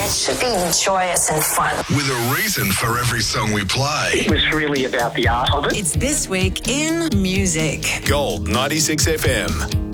It should be joyous and fun. With a reason for every song we play. It was really about the art of it. It's This Week in Music. Gold 96 FM.